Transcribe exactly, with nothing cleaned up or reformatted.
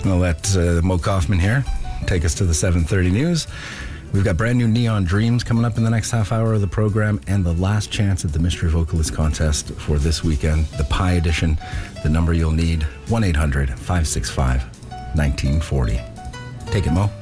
I'll let uh, Mo Kaufman here take us to the seven thirty news. We've got brand new Neon Dreams coming up in the next half hour of the program, and the last chance at the Mystery Vocalist Contest for this weekend, the Pie Edition. The number you'll need, one eight hundred five six five one nine four zero. Take it, Mo.